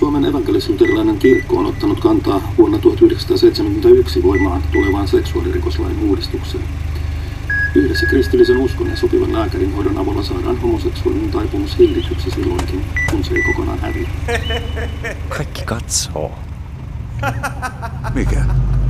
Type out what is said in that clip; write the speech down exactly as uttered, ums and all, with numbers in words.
Suomen evankelis-luterilainen kirkko on ottanut kantaa vuonna tuhatyhdeksänsataaseitsemänkymmentäyksi voimaan tulevaan seksuaalirikoslain uudistukseen. Yhdessä kristillisen uskon ja sopivan lääkärin hoidon avulla saadaan homoseksuaalinen taipumus hillityksi silloinkin, kun se ei kokonaan häviä. Kaikki katsoo. Mikä?